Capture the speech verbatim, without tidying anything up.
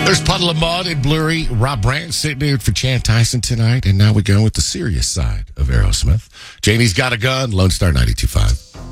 There's Puddle of Mud and Blurry. Rob Brandt sitting in for Chan Tyson tonight. And now we go with the serious side of Aerosmith. Janie's Got a Gun, Lone Star ninety-two point five.